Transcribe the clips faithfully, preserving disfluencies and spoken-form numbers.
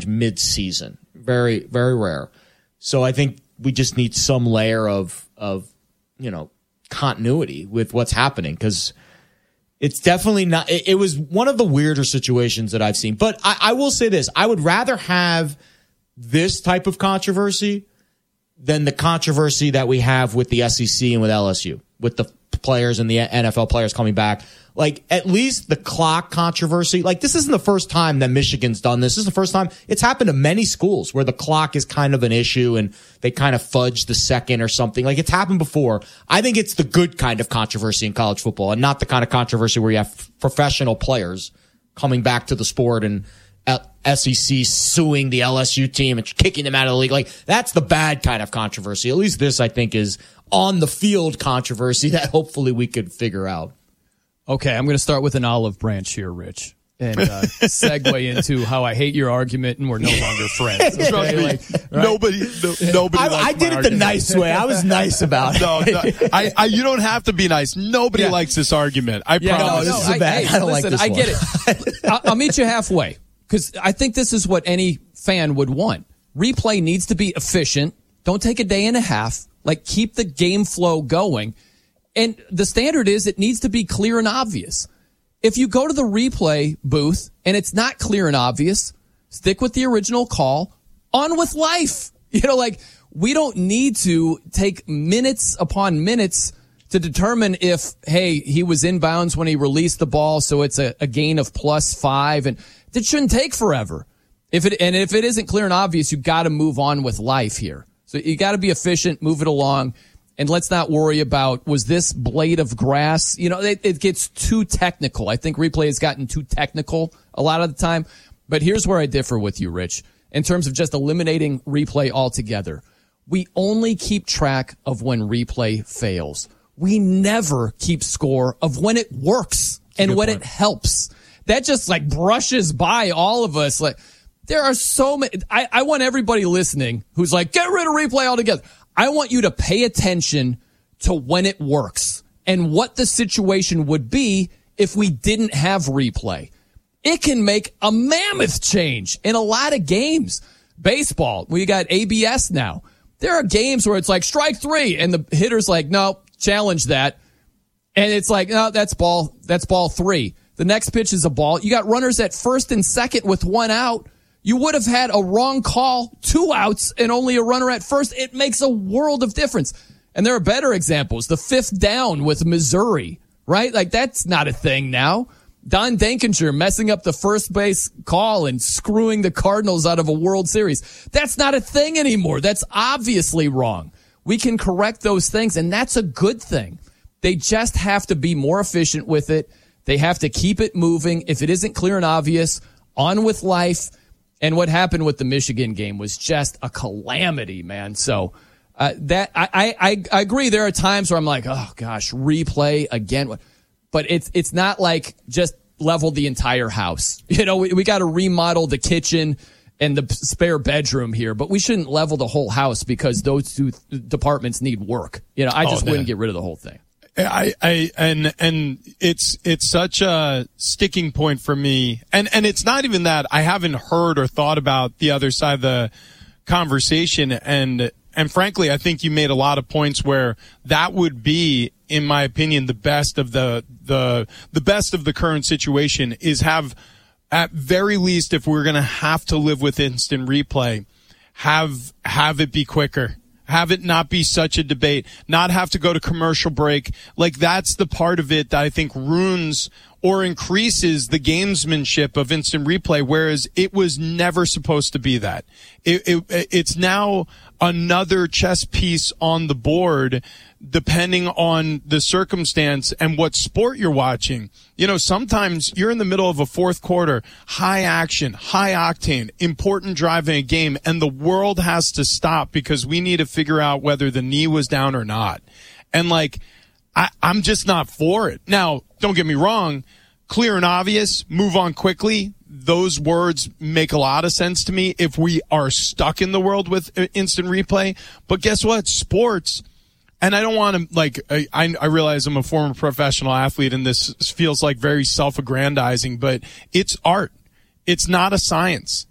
challenge mid-season. Very, very rare. So I think we just need some layer of, of you know, continuity with what's happening, because it's definitely not. It, it was one of the weirder situations that I've seen. But I, I will say this: I would rather have this type of controversy than the controversy that we have with the S E C and with L S U, with the players and the N F L players coming back. Like, at least the clock controversy, like, this isn't the first time that Michigan's done this. This is the first time. It's happened to many schools where the clock is kind of an issue and they kind of fudge the second or something. Like, it's happened before. I think it's the good kind of controversy in college football, and not the kind of controversy where you have professional players coming back to the sport and S E C suing the L S U team and kicking them out of the league. Like, that's the bad kind of controversy. At least this, I think, is on the field controversy that hopefully we could figure out. Okay, I'm going to start with an olive branch here, Rich, and uh, segue into how I hate your argument and we're no longer friends. Okay? Like, right? Nobody, no, nobody. I, I did it the nice way. I was nice about it. No, no I, I, you don't have to be nice. Nobody yeah. likes this argument. I yeah, promise. No, this is a bad. I, hey, I don't listen, like this I one. get it. I'll, I'll meet you halfway, because I think this is what any fan would want. Replay needs to be efficient. Don't take a day and a half. Like, keep the game flow going. And the standard is it needs to be clear and obvious. If you go to the replay booth and it's not clear and obvious, stick with the original call. On with life. You know, like, we don't need to take minutes upon minutes to determine if, hey, he was inbounds when he released the ball, so it's a, a gain of plus five. And it shouldn't take forever. If it and if it isn't clear and obvious, you got to move on with life here. So you got to be efficient, move it along. And let's not worry about, was this blade of grass? You know, it, it gets too technical. I think replay has gotten too technical a lot of the time. But here's where I differ with you, Rich, in terms of just eliminating replay altogether. We only keep track of when replay fails. We never keep score of when it works and when point. It helps. That just like brushes by all of us. Like, there are so many. I, I want everybody listening who's like, get rid of replay altogether. I want you to pay attention to when it works and what the situation would be if we didn't have replay. It can make a mammoth change in a lot of games. Baseball, we got A B S now. There are games where it's like strike three and the hitter's like, no, challenge that. And it's like, no, that's ball, that's ball three. The next pitch is a ball. You got runners at first and second with one out. You would have had a wrong call, two outs, and only a runner at first. It makes a world of difference. And there are better examples. The fifth down with Missouri, right? Like, that's not a thing now. Don Denkinger messing up the first base call and screwing the Cardinals out of a World Series. That's not a thing anymore. That's obviously wrong. We can correct those things, and that's a good thing. They just have to be more efficient with it. They have to keep it moving. If it isn't clear and obvious, on with life. And what happened with the Michigan game was just a calamity, man. So uh, that I, I I agree. There are times where I'm like, oh gosh, replay again. But it's it's not like just level the entire house. You know, we, we got to remodel the kitchen and the spare bedroom here, but we shouldn't level the whole house because those two departments need work. You know, I just oh, wouldn't get rid of the whole thing. I, I, and, and it's, it's such a sticking point for me. And, and it's not even that I haven't heard or thought about the other side of the conversation. And, and frankly, I think you made a lot of points where that would be, in my opinion, the best of the, the, the best of the current situation is have, at very least, if we're going to have to live with instant replay, have, have it be quicker. Have it not be such a debate, not have to go to commercial break. Like, that's the part of it that I think ruins or increases the gamesmanship of instant replay, whereas it was never supposed to be that. It, it, it's now another chess piece on the board, depending on the circumstance and what sport you're watching. You know, sometimes you're in the middle of a fourth quarter, high action, high octane, important drive in a game, and the world has to stop because we need to figure out whether the knee was down or not. And like, I, I'm just not for it. Now, don't get me wrong, clear and obvious, move on quickly. Those words make a lot of sense to me if we are stuck in the world with instant replay. But guess what? Sports, and I don't want to, like, I, I realize I'm a former professional athlete and this feels like very self-aggrandizing, but it's art. It's not a science.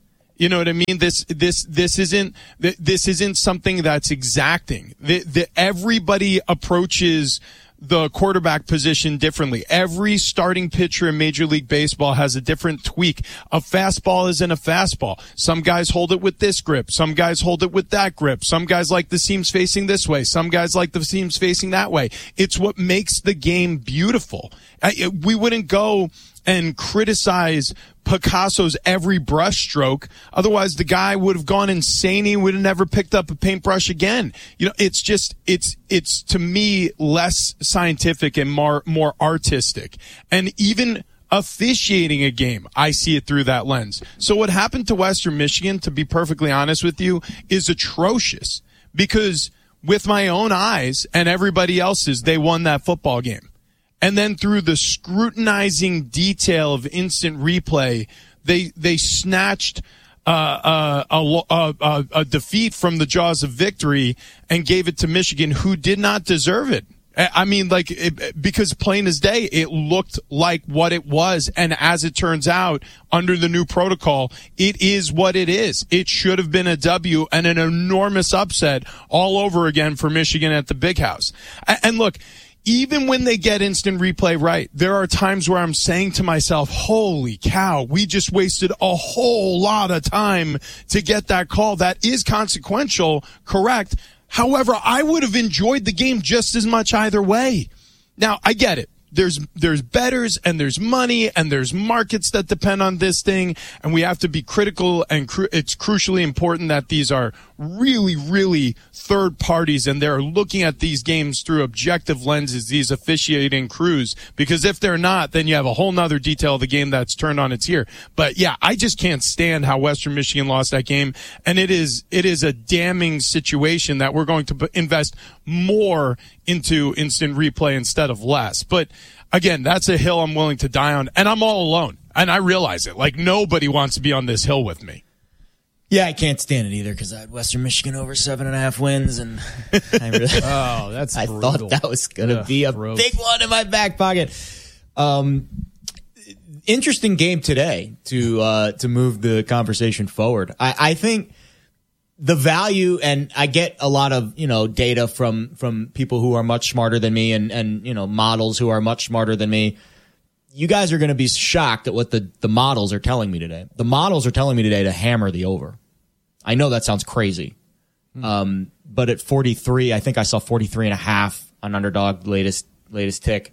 You know what I mean? This, this, this isn't, this isn't something that's exacting. The, the, everybody approaches the quarterback position differently. Every starting pitcher in Major League Baseball has a different tweak. A fastball isn't a fastball. Some guys hold it with this grip. Some guys hold it with that grip. Some guys like the seams facing this way. Some guys like the seams facing that way. It's what makes the game beautiful. We wouldn't go and criticize Picasso's every brush stroke. Otherwise, the guy would have gone insane. He would have never picked up a paintbrush again. You know, it's just, it's, it's to me less scientific and more, more artistic. And even officiating a game, I see it through that lens. So what happened to Western Michigan, to be perfectly honest with you, is atrocious, because with my own eyes and everybody else's, they won that football game. And then through the scrutinizing detail of instant replay, they they snatched uh, a, a, a, a defeat from the jaws of victory and gave it to Michigan, who did not deserve it. I mean, like, it, because plain as day, it looked like what it was. And as it turns out, under the new protocol, it is what it is. It should have been a W and an enormous upset all over again for Michigan at the Big House. And look, even when they get instant replay right, there are times where I'm saying to myself, holy cow, we just wasted a whole lot of time to get that call. That is consequential, correct. However, I would have enjoyed the game just as much either way. Now, I get it. There's, there's bettors and there's money and there's markets that depend on this thing, and we have to be critical, and cru- it's crucially important that these are really, really third parties and they're looking at these games through objective lenses, these officiating crews, because if they're not, then you have a whole nother detail of the game that's turned on its ear. But yeah, I just can't stand how Western Michigan lost that game, and it is, it is a damning situation that we're going to invest more into instant replay instead of less. But again, that's a hill I'm willing to die on, and I'm all alone, and I realize it. Like, nobody wants to be on this hill with me. Yeah, I can't stand it either, because I had Western Michigan over seven and a half wins, and I really, oh, that's I brutal. thought that was going to be a gross. big one in my back pocket. Um, interesting game today to uh, to move the conversation forward. I, I think the value, and I get a lot of, you know, data from from people who are much smarter than me, and and you know, models who are much smarter than me. You guys are going to be shocked at what the, the models are telling me today. The models are telling me today to hammer the over. I know that sounds crazy. Hmm. Um, but at forty-three, I think I saw forty-three and a half on Underdog, latest, latest tick.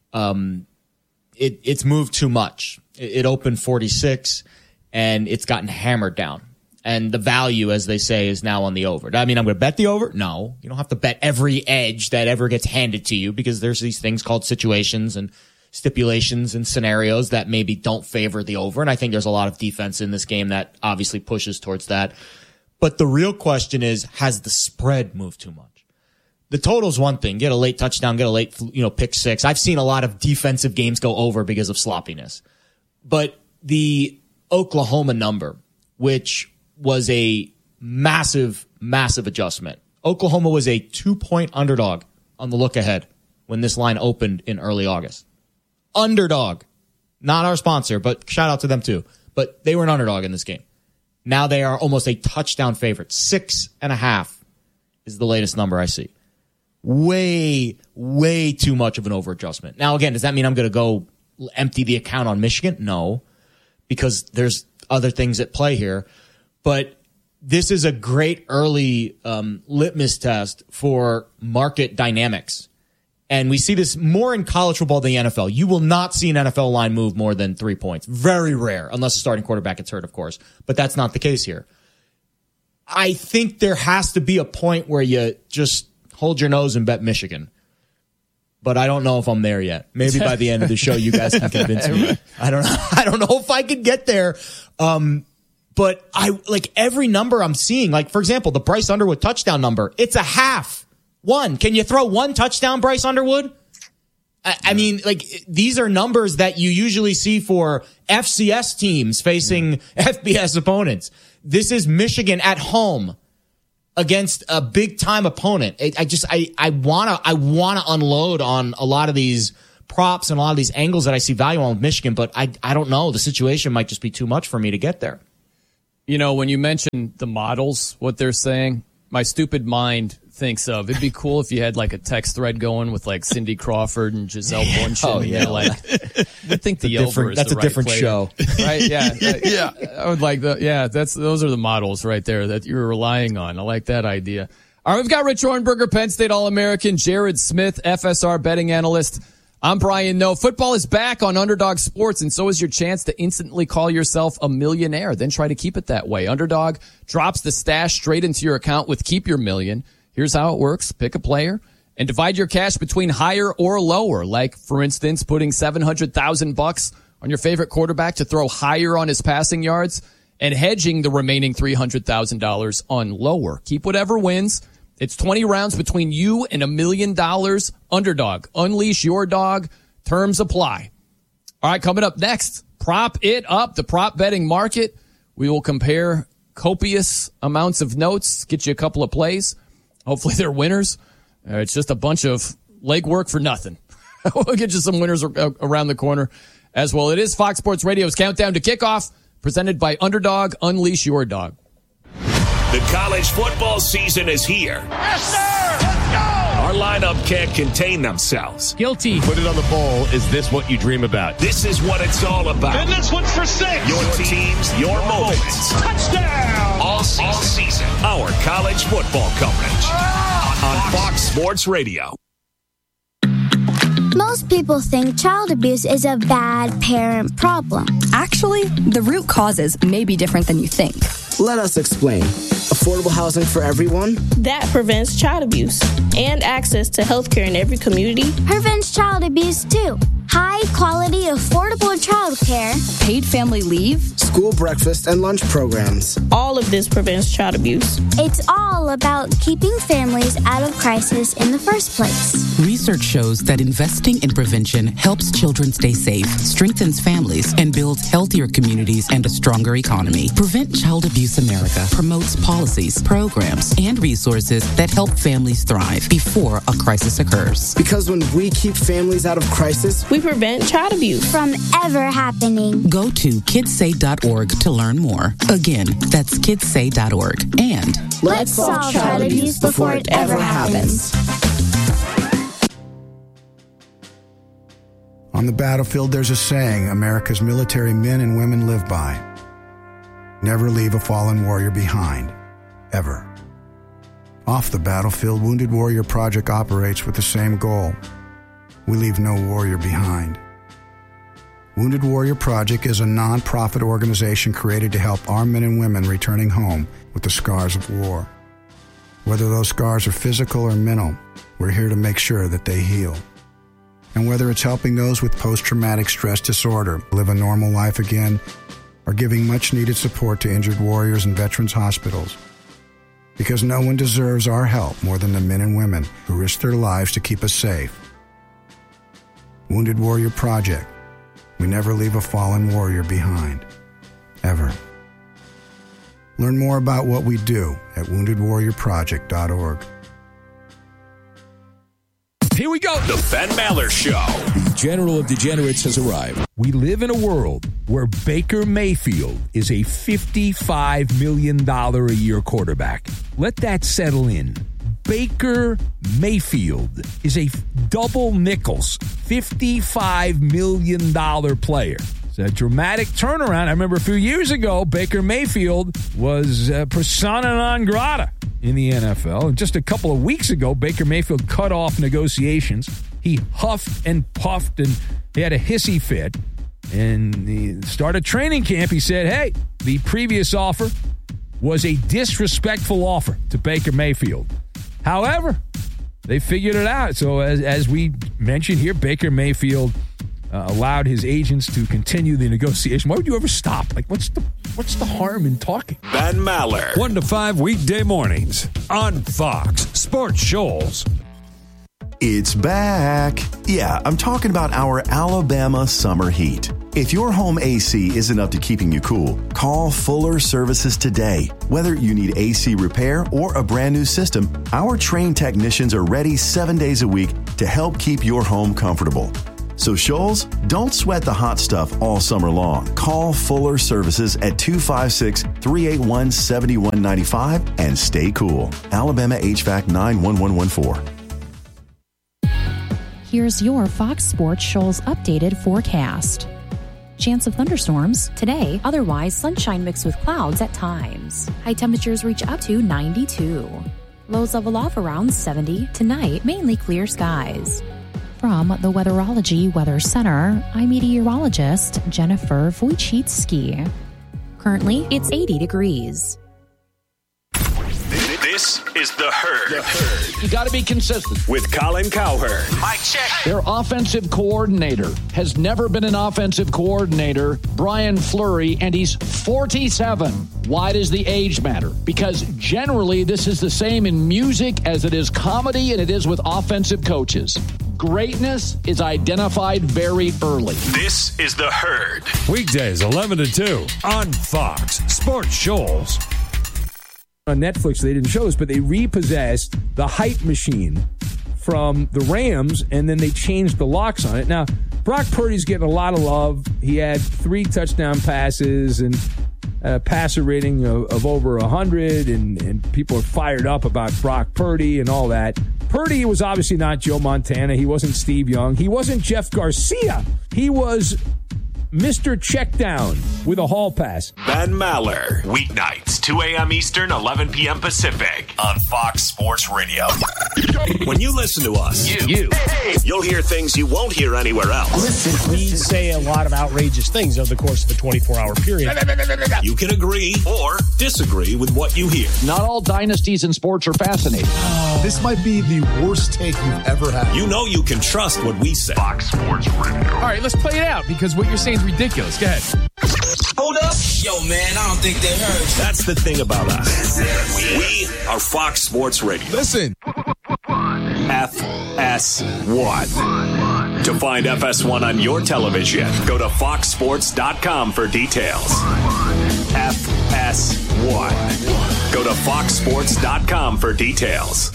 Um, it, it's moved too much. It, it opened forty-six and it's gotten hammered down. And the value, as they say, is now on the over. I mean, I'm going to bet the over? No. You don't have to bet every edge that ever gets handed to you, because there's these things called situations and stipulations and scenarios that maybe don't favor the over. And I think there's a lot of defense in this game that obviously pushes towards that. But the real question is, has the spread moved too much? The total's one thing. Get a late touchdown, get a late, you know, pick six. I've seen a lot of defensive games go over because of sloppiness. But the Oklahoma number, which was a massive, massive adjustment. Oklahoma was a two-point underdog on the look ahead when this line opened in early August. Underdog. Not our sponsor, but shout out to them too. But they were an underdog in this game. Now they are almost a touchdown favorite. Six and a half is the latest number I see. Way, way too much of an over-adjustment. Now, again, does that mean I'm going to go empty the account on Michigan? No, because there's other things at play here. But this is a great early um, litmus test for market dynamics. And we see this more in college football than the N F L. You will not see an N F L line move more than three points. Very rare, unless the starting quarterback gets hurt, of course. But that's not the case here. I think there has to be a point where you just hold your nose and bet Michigan. But I don't know if I'm there yet. Maybe by the end of the show, you guys can convince me. I don't know. I don't know if I could get there. Um, but I like every number I'm seeing. Like, for example, the Bryce Underwood touchdown number. It's a half. One. Can you throw one touchdown, Bryce Underwood? I, I mean, like, these are numbers that you usually see for F C S teams facing yeah. F B S opponents. This is Michigan at home against a big time opponent. I, I just, I, I wanna, I wanna unload on a lot of these props and a lot of these angles that I see value on with Michigan, but I, I don't know. The situation might just be too much for me to get there. You know, when you mention the models, what they're saying, my stupid mind thinks of, it'd be cool if you had like a text thread going with like Cindy Crawford and Giselle Bundchen. Oh, yeah. Like, I think the over is That's the a right different player. show. Right? Yeah. Yeah. I would like the, yeah, that's, those are the models right there that you're relying on. I like that idea. All right, we've got Rich Orenberger, Penn State All-American, Jared Smith, F S R betting analyst. I'm Brian Noe. Football is back on Underdog Sports, and so is your chance to instantly call yourself a millionaire. Then try to keep it that way. Underdog drops the stash straight into your account with Keep Your Million. Here's how it works. Pick a player and divide your cash between higher or lower. Like, for instance, putting seven hundred thousand bucks on your favorite quarterback to throw higher on his passing yards and hedging the remaining three hundred thousand dollars on lower. Keep whatever wins. It's twenty rounds between you and a million dollars. Underdog. Unleash your dog. Terms apply. All right, coming up next, prop it up, the prop betting market. We will compare copious amounts of notes, get you a couple of plays. Hopefully they're winners. Uh, it's just a bunch of legwork for nothing. We'll get you some winners around the corner as well. It is Fox Sports Radio's Countdown to Kickoff, presented by Underdog. Unleash your dog. The college football season is here. Yes, sir! Let's go! Our lineup can't contain themselves. Guilty. Put it on the poll. Is this what you dream about? This is what it's all about. And this one's for six. Your teams, your, your moments. Touchdown! All season. All season. Our college football coverage ah! on Fox Sports Radio. Most people think child abuse is a bad parent problem. Actually, the root causes may be different than you think. Let us explain. Affordable housing for everyone? That prevents child abuse and access to health care in every community. Prevents child abuse, too. High quality, affordable child care. Paid family leave. School breakfast and lunch programs. All of this prevents child abuse. It's all about keeping families out of crisis in the first place. Research shows that investing in prevention helps children stay safe, strengthens families, and builds healthier communities and a stronger economy. Prevent Child Abuse America promotes policies, programs, and resources that help families thrive before a crisis occurs. Because when we keep families out of crisis, we prevent child abuse from ever happening. Go to kids say dot org to learn more. Again, that's kids say dot org. And let's, let's solve child abuse before it ever happens. On the battlefield, there's a saying America's military men and women live by. Never leave a fallen warrior behind. Ever. Off the battlefield, Wounded Warrior Project operates with the same goal. We leave no warrior behind. Wounded Warrior Project is a non-profit organization created to help our men and women returning home with the scars of war. Whether those scars are physical or mental, we're here to make sure that they heal. And whether it's helping those with post-traumatic stress disorder live a normal life again, or giving much-needed support to injured warriors in veterans' hospitals. Because no one deserves our help more than the men and women who risk their lives to keep us safe. Wounded Warrior Project. We never leave a fallen warrior behind. Ever. Learn more about what we do at wounded warrior project dot org. Here we go. The Ben Maller Show. The General of Degenerates has arrived. We live in a world where Baker Mayfield is a fifty-five million dollars a year quarterback. Let that settle in. Baker Mayfield is a double nickels, fifty-five million dollars player. It's a dramatic turnaround. I remember a few years ago, Baker Mayfield was uh, persona non grata in the N F L. And just a couple of weeks ago, Baker Mayfield cut off negotiations. He huffed and puffed and he had a hissy fit. And the start of training camp, he said, hey, the previous offer was a disrespectful offer to Baker Mayfield. However, they figured it out. So as as we mentioned here, Baker Mayfield uh, allowed his agents to continue the negotiation. Why would you ever stop? Like, what's the what's the harm in talking? Ben Maller. One to five weekday mornings on Fox Sports Shoals. It's back. Yeah, I'm talking about our Alabama summer heat. If your home A C isn't up to keeping you cool, call Fuller Services today. Whether you need A C repair or a brand new system, our trained technicians are ready seven days a week to help keep your home comfortable. So Shoals, don't sweat the hot stuff all summer long. Call Fuller Services at two five six, three eight one, seven one nine five and stay cool. Alabama H V A C nine one one one four. Here's your Fox Sports Shoals updated forecast. Chance of thunderstorms today, otherwise sunshine mixed with clouds at times. High temperatures reach up to ninety-two. Lows level off around seventy. Tonight, mainly clear skies. From the Weatherology Weather Center, I'm meteorologist Jennifer Wojcicki. Currently, it's eighty degrees. This is The Herd. The Herd. You got to be consistent. With Colin Cowherd. Mike check. Their offensive coordinator has never been an offensive coordinator, Brian Fleury, and he's forty-seven. Why does the age matter? Because generally this is the same in music as it is comedy and it is with offensive coaches. Greatness is identified very early. This is The Herd. Weekdays, eleven to two on Fox Sports Shoals. On Netflix, they didn't show this, but they repossessed the hype machine from the Rams, and then they changed the locks on it. Now, Brock Purdy's getting a lot of love. He had three touchdown passes and a passer rating of, of over one hundred, and, and people are fired up about Brock Purdy and all that. Purdy was obviously not Joe Montana. He wasn't Steve Young. He wasn't Jeff Garcia. He was Mister Checkdown with a hall pass. Ben Maller. Weeknights, two a.m. Eastern, eleven p.m. Pacific on Fox Sports Radio. When you listen to us, you, you, you'll hear things you won't hear anywhere else. Listen, we say a lot of outrageous things over the course of a twenty-four hour period. You can agree or disagree with what you hear. Not all dynasties in sports are fascinating. Oh, this might be the worst take you've ever had. You know you can trust what we say. Fox Sports Radio. All right, let's play it out because what you're saying is ridiculous. Go ahead. Hold up. Yo, man, I don't think they heard. That's the thing about us. We are Fox Sports Radio. Listen. F S one. To find F S one on your television, go to fox sports dot com for details. F S one. Go to fox sports dot com for details.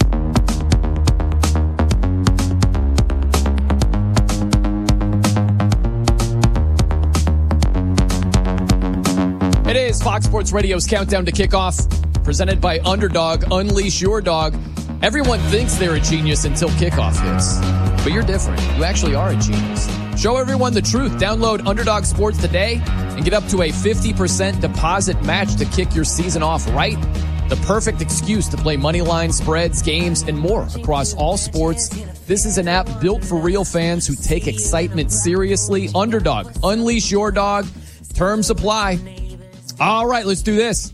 It is Fox Sports Radio's Countdown to Kickoff, presented by Underdog. Unleash your dog. Everyone thinks they're a genius until kickoff hits. But you're different. You actually are a genius. Show everyone the truth. Download Underdog Sports today and get up to a fifty percent deposit match to kick your season off right. The perfect excuse to play money line, spreads, games, and more across all sports. This is an app built for real fans who take excitement seriously. Underdog. Unleash your dog. Terms apply. All right, let's do this.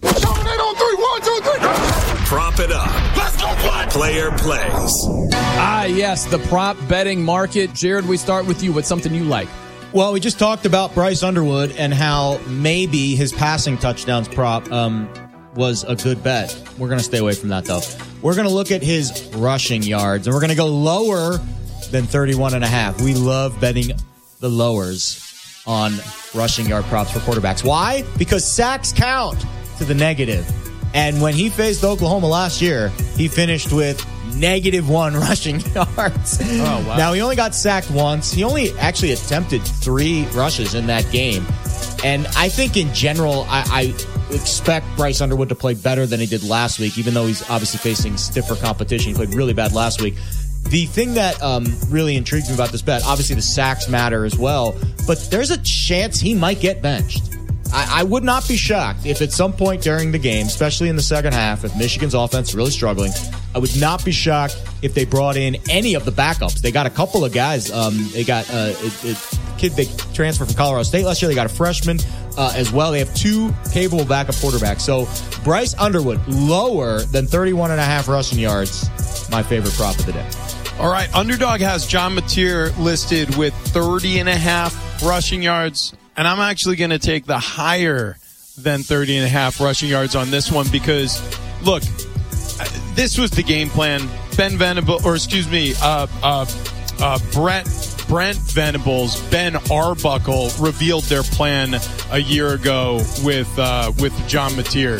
Prop it up. Let's go play. Player plays. Ah, yes, the prop betting market. Jared, we start with you. What's something you like? Well, we just talked about Bryce Underwood and how maybe his passing touchdowns prop um, was a good bet. We're going to stay away from that, though. We're going to look at his rushing yards, and we're going to go lower than thirty-one and a half. We love betting the lowers on rushing yard props for quarterbacks. Why? Because sacks count to the negative. And when he faced Oklahoma last year, he finished with negative one rushing yards. Oh, wow. Now, he only got sacked once. He only actually attempted three rushes in that game. And I think in general, I, I expect Bryce Underwood to play better than he did last week, even though he's obviously facing stiffer competition. He played really bad last week. The thing that um, really intrigues me about this bet, obviously the sacks matter as well, but there's a chance he might get benched. I, I would not be shocked if at some point during the game, especially in the second half, if Michigan's offense is really struggling, I would not be shocked if they brought in any of the backups. They got a couple of guys. Um, they got uh, a, a kid they transferred from Colorado State last year. They got a freshman uh, as well. They have two capable backup quarterbacks. So Bryce Underwood, lower than thirty-one and a half rushing yards, my favorite prop of the day. All right, Underdog has John Mateer listed with thirty and a half rushing yards, and I'm actually going to take the higher than thirty and a half rushing yards on this one because, look, this was the game plan. Ben Venables, or excuse me, uh, uh, uh, Brett Brent Venables, Ben Arbuckle revealed their plan a year ago with uh, with John Mateer.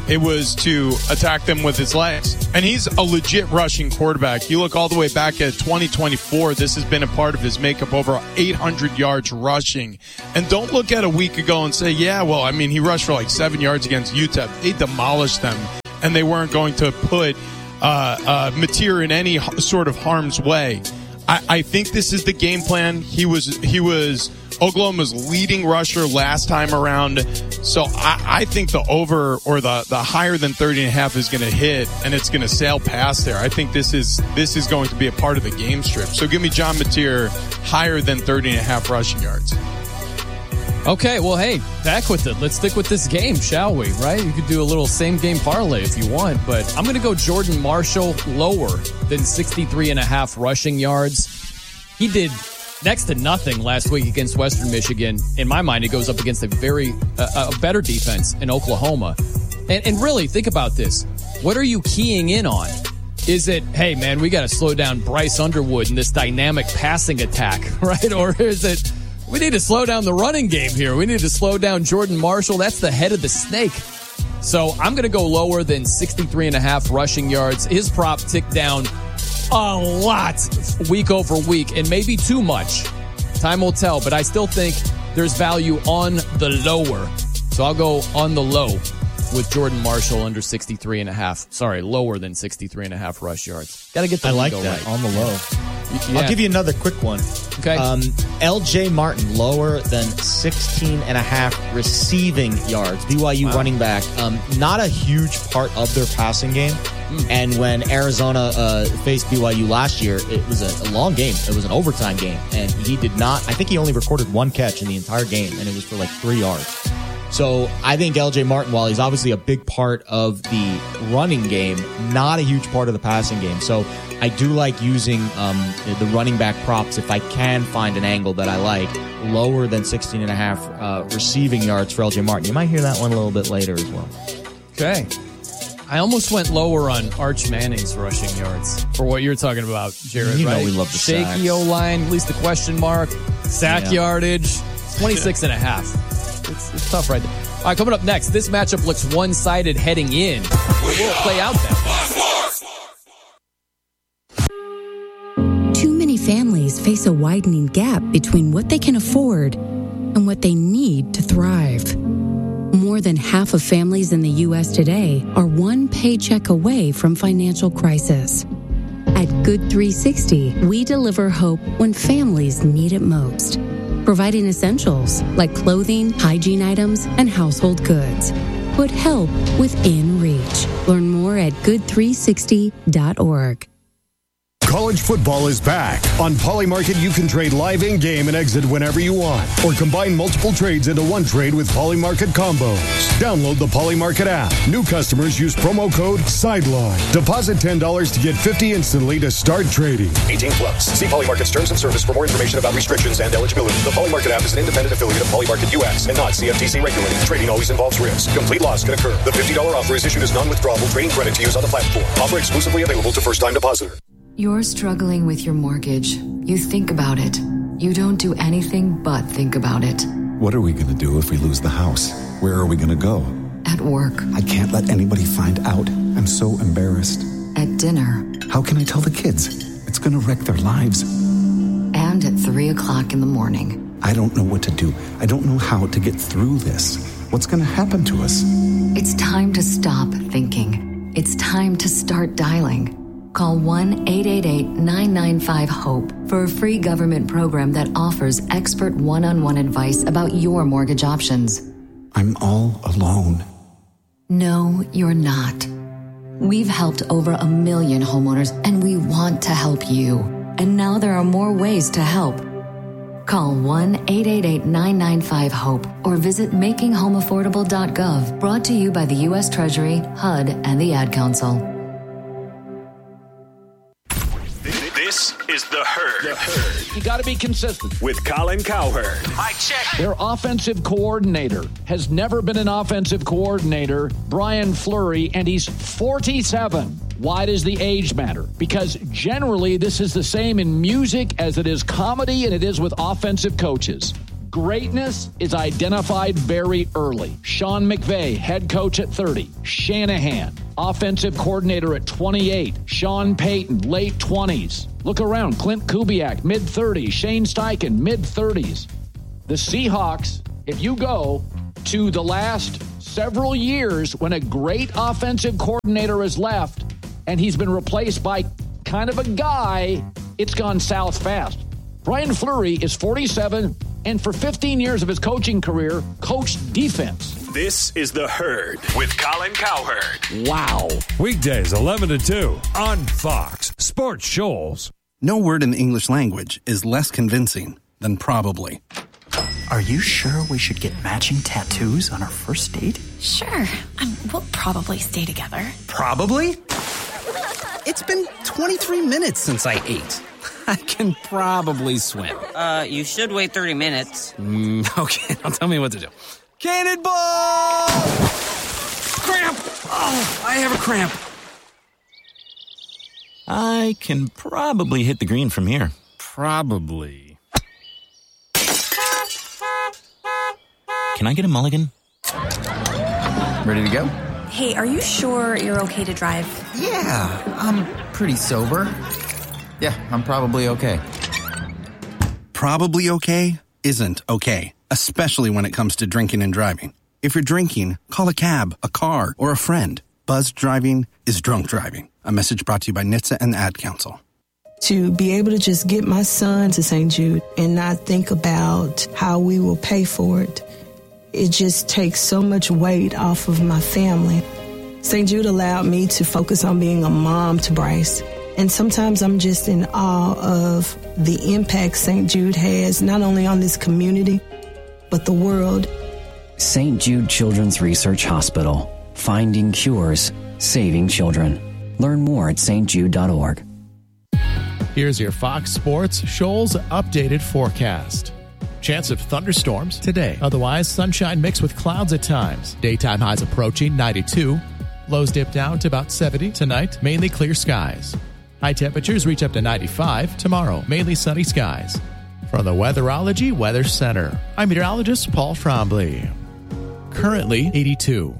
It was to attack them with his legs. And he's a legit rushing quarterback. You look all the way back at twenty twenty-four, this has been a part of his makeup, over eight hundred yards rushing. And don't look at a week ago and say, yeah, well, I mean, he rushed for like seven yards against U T E P. They demolished them, and they weren't going to put uh, uh, Mateer in any sort of harm's way. I, I think this is the game plan. He was he was Oklahoma's leading rusher last time around. So I, I think the over or the, the higher than thirty and a half is going to hit, and it's going to sail past there. I think this is this is going to be a part of the game strip. So give me John Mateer higher than thirty and a half rushing yards. Okay, well, hey, back with it. Let's stick with this game, shall we? Right? You could do a little same game parlay if you want, but I'm going to go Jordan Marshall lower than sixty-three and a half rushing yards. He did next to nothing last week against Western Michigan. In my mind, it goes up against a very uh, a better defense in Oklahoma. And, and really, think about this. What are you keying in on? Is it, hey, man, we got to slow down Bryce Underwood in this dynamic passing attack, right? Or is it, we need to slow down the running game here. We need to slow down Jordan Marshall. That's the head of the snake. So I'm going to go lower than sixty-three and a half rushing yards. His prop ticked down a lot week over week, and maybe too much. Time will tell, but I still think there's value on the lower. So I'll go on the low with Jordan Marshall under sixty-three and a half. Sorry, lower than sixty-three and a half rush yards. Got to get the I like lingo that. right. On the low. Yeah. I'll give you another quick one. Okay. Um, L J Martin, lower than sixteen and a half receiving yards. B Y U wow. running back. Um, not a huge part of their passing game. Mm. And when Arizona uh, faced B Y U last year, it was a, a long game. It was an overtime game. And he did not, I think he only recorded one catch in the entire game, and it was for like three yards. So I think L J Martin, while he's obviously a big part of the running game, not a huge part of the passing game. So I do like using um, the running back props if I can find an angle that I like, lower than sixteen and a half uh, receiving yards for L J Martin. You might hear that one a little bit later as well. Okay. I almost went lower on Arch Manning's rushing yards for what you're talking about, Jared, you right? know we love the shaky sacks. O-line, at least the question mark, sack yeah. yardage, twenty-six and a half. It's, it's tough right there. All right, coming up next, this matchup looks one-sided heading in. It will play out then. Too many families face a widening gap between what they can afford and what they need to thrive. More than half of families in the U S today are one paycheck away from financial crisis. At Good three sixty, we deliver hope when families need it most, providing essentials like clothing, hygiene items, and household goods. Put help within reach. Learn more at good three sixty dot org. College football is back. On Polymarket, you can trade live in-game and exit whenever you want, or combine multiple trades into one trade with Polymarket combos. Download the Polymarket app. New customers use promo code SIDELINE. Deposit ten dollars to get fifty dollars instantly to start trading. eighteen plus. See Polymarket's terms of service for more information about restrictions and eligibility. The Polymarket app is an independent affiliate of Polymarket U S and not C F T C regulated. Trading always involves risk. Complete loss can occur. The fifty dollars offer is issued as non-withdrawable trading credit to use on the platform. Offer exclusively available to first-time depositor. You're struggling with your mortgage. You think about it. You don't do anything but think about it. What are we going to do if we lose the house? Where are we going to go? At work. I can't let anybody find out. I'm so embarrassed. At dinner. How can I tell the kids? It's going to wreck their lives. And at three o'clock in the morning. I don't know what to do. I don't know how to get through this. What's going to happen to us? It's time to stop thinking. It's time to start dialing. Call one eight eight eight, nine nine five, HOPE for a free government program that offers expert one-on-one advice about your mortgage options. I'm all alone. No, you're not. We've helped over a million homeowners, and we want to help you. And now there are more ways to help. Call one eight eight eight, nine nine five, HOPE or visit making home affordable dot gov. Brought to you by the U S Treasury, H U D, and the Ad Council. This is The Herd. The Herd. You got to be consistent. With Colin Cowherd. Mike check. Their offensive coordinator has never been an offensive coordinator, Brian Fleury, and he's forty-seven. Why does the age matter? Because generally this is the same in music as it is comedy and it is with offensive coaches. Greatness is identified very early. Sean McVay, head coach at thirty. Shanahan, offensive coordinator at twenty-eight. Sean Payton, late twenties. Look around. Clint Kubiak, mid-thirties. Shane Steichen, mid-thirties. The Seahawks, if you go to the last several years when a great offensive coordinator has left and he's been replaced by kind of a guy, it's gone south fast. Brian Fleury is forty-seven and for fifteen years of his coaching career, coached defense. This is The Herd with Colin Cowherd. Wow. Weekdays, eleven to two on Fox Sports Shoals. No word in the English language is less convincing than probably. Are you sure we should get matching tattoos on our first date? Sure. Um, we'll probably stay together. Probably? It's been twenty-three minutes since I ate. I can probably swim. Uh, you should wait thirty minutes. Mm, okay, now tell me what to do. Cannonball! Cramp! Oh, I have a cramp. I can probably hit the green from here. Probably. Can I get a mulligan? Ready to go? Hey, are you sure you're okay to drive? Yeah, I'm pretty sober. Yeah, I'm probably okay. Probably okay isn't okay, especially when it comes to drinking and driving. If you're drinking, call a cab, a car, or a friend. Buzzed driving is drunk driving. A message brought to you by N H T S A and the Ad Council. To be able to just get my son to Saint Jude and not think about how we will pay for it, it just takes so much weight off of my family. Saint Jude allowed me to focus on being a mom to Bryce. And sometimes I'm just in awe of the impact Saint Jude has, not only on this community, but the world. Saint Jude Children's Research Hospital. Finding cures, saving children. Learn more at s t jude dot org. Here's your Fox Sports Shoals updated forecast. Chance of thunderstorms today. Otherwise, sunshine mixed with clouds at times. Daytime highs approaching ninety-two. Lows dip down to about seventy tonight. Mainly clear skies. High temperatures reach up to ninety-five tomorrow. Mainly sunny skies. From the Weatherology Weather Center, I'm meteorologist Paul Trombley. Currently eighty-two.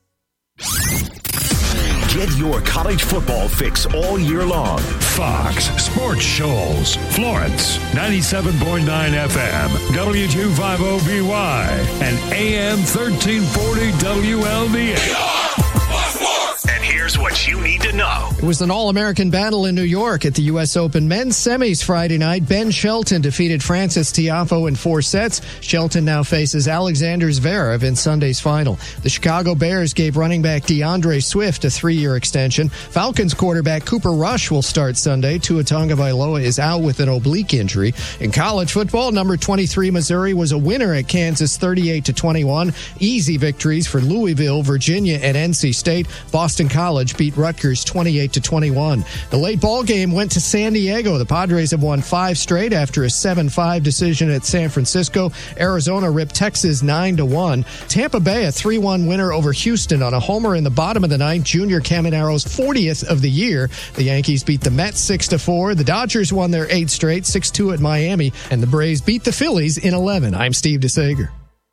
Get your college football fix all year long. Fox Sports Shoals, Florence, ninety-seven point nine F M, W two fifty B Y, and A M thirteen forty W L D A. And here's what you need to know. It was an all-American battle in New York at the U S Open men's semis Friday night. Ben Shelton defeated Francis Tiafoe in four sets. Shelton now faces Alexander Zverev in Sunday's final. The Chicago Bears gave running back DeAndre Swift a three-year extension. Falcons quarterback Cooper Rush will start Sunday. Tua Tagovailoa is out with an oblique injury. In college football, number twenty-three Missouri was a winner at Kansas thirty-eight to twenty-one. Easy victories for Louisville, Virginia, and N C State. Boston College beat Rutgers twenty-eight to twenty-one. The late ball game went to San Diego. The Padres have won five straight after a seven five decision at San Francisco. Arizona ripped Texas nine to one. Tampa Bay a three one winner over Houston on a homer in the bottom of the ninth. Junior Caminaro's fortieth of the year. The Yankees beat the Mets six to four. The Dodgers won their eighth straight, six two at Miami, and the Braves beat the Phillies in eleven. I'm Steve DeSager.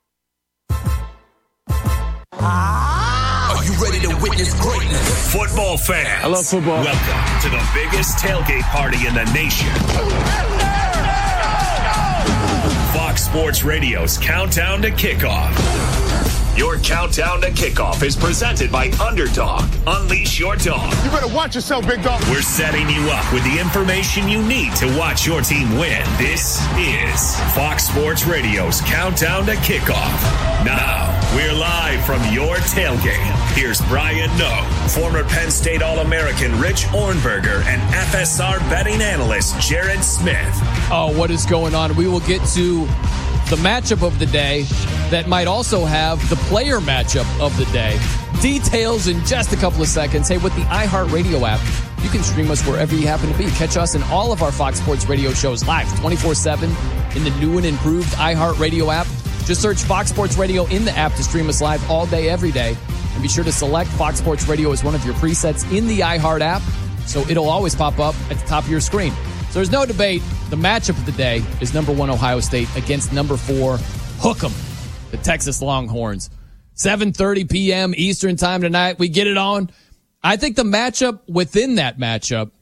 Are you ready to witness greatness? Football fans. I love football. Welcome to the biggest tailgate party in the nation. Fox Sports Radio's Countdown to Kickoff. Your Countdown to Kickoff is presented by Underdog. Unleash your dog. You better watch yourself, big dog. We're setting you up with the information you need to watch your team win. This is Fox Sports Radio's Countdown to Kickoff. Now, we're live from your tailgate. Here's Brian Noe, former Penn State All-American Rich Ornberger, and F S R betting analyst Jared Smith. Oh, what is going on? We will get to the matchup of the day that might also have the player matchup of the day. Details in just a couple of seconds. Hey, with the iHeartRadio app, you can stream us wherever you happen to be. Catch us in all of our Fox Sports Radio shows live twenty-four seven in the new and improved iHeartRadio app. Just search Fox Sports Radio in the app to stream us live all day, every day. And be sure to select Fox Sports Radio as one of your presets in the iHeart app, so it'll always pop up at the top of your screen. So there's no debate. The matchup of the day is number one Ohio State against number four Hook 'em, the Texas Longhorns. seven thirty p.m. Eastern time tonight. We get it on. I think the matchup within that matchup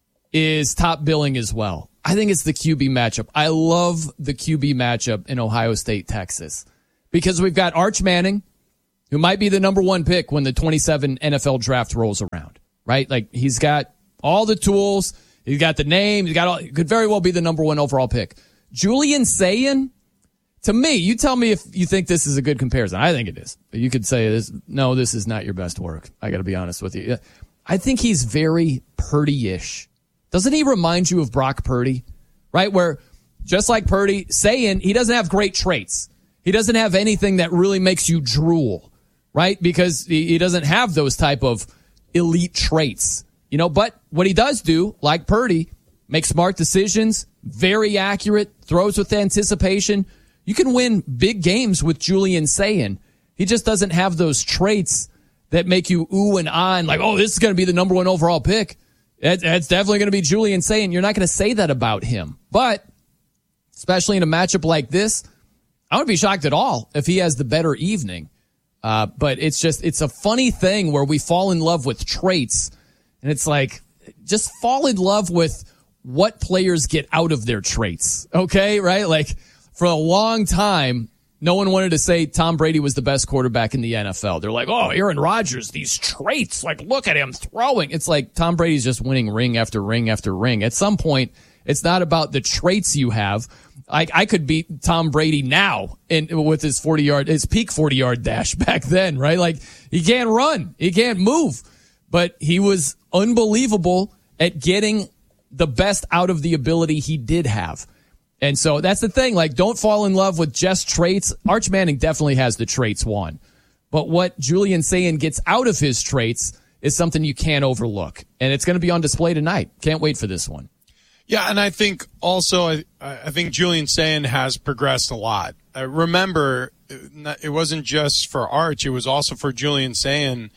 is top billing as well. I think it's the Q B matchup. I love the Q B matchup in Ohio State, Texas, because we've got Arch Manning, who might be the number one pick when the twenty-seven N F L draft rolls around, right? Like, he's got all the tools. He's got the name. He's got all, he could very well be the number one overall pick. Julian Sayin, to me, you tell me if you think this is a good comparison. I think it is. But you could say, this, no, this is not your best work. I got to be honest with you. I think he's very Purdy-ish. Doesn't he remind you of Brock Purdy? Right? Where, just like Purdy, Sayin, he doesn't have great traits. He doesn't have anything that really makes you drool. Right? Because he, he doesn't have those type of elite traits. You know, but what he does do, like Purdy, make smart decisions, very accurate, throws with anticipation. You can win big games with Julian Sayin. He just doesn't have those traits that make you ooh and ah and like, oh, this is going to be the number one overall pick. That, that's definitely going to be Julian Sayin. You're not going to say that about him. But especially in a matchup like this, I wouldn't be shocked at all if he has the better evening. Uh, but it's just, it's a funny thing where we fall in love with traits. And it's like, just fall in love with what players get out of their traits. Okay, right? Like, for a long time, no one wanted to say Tom Brady was the best quarterback in the N F L. They're like, oh, Aaron Rodgers, these traits, like, look at him throwing. It's like Tom Brady's just winning ring after ring after ring. At some point, it's not about the traits you have. I, I could beat Tom Brady now in, with his forty-yard, his peak forty-yard dash back then, right? Like, he can't run. He can't move. But he was unbelievable at getting the best out of the ability he did have. And so that's the thing. Like, don't fall in love with just traits. Arch Manning definitely has the traits one. But what Julian Sayin gets out of his traits is something you can't overlook. And it's going to be on display tonight. Can't wait for this one. Yeah, and I think also, I, I think Julian Sayin has progressed a lot. Uh, remember, it wasn't just for Arch. It was also for Julian Sayin.